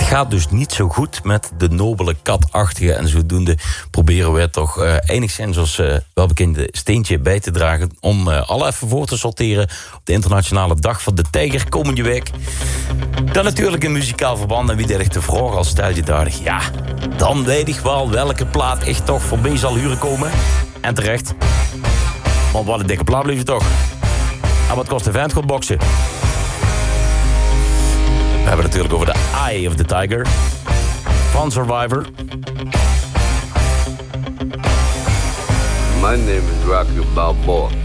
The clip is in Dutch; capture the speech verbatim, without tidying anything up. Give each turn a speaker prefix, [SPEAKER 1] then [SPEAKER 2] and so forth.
[SPEAKER 1] gaat dus niet zo goed met de nobele katachtige. En zodoende proberen we toch uh, enigszins als uh, welbekende steentje bij te dragen... om uh, alle even voor te sorteren op de internationale dag van de tijger komende week. Dan natuurlijk een muzikaal verband. En wie derg te vragen als stel je daar, ja, dan weet ik wel welke plaat echt toch voorbij zal huren komen. En terecht. Want wat een dikke plaat blijf je toch. En wat kost een ventgodboxen? We hebben het natuurlijk over de Eye of the Tiger van Survivor.
[SPEAKER 2] My name is Rocky Balboa.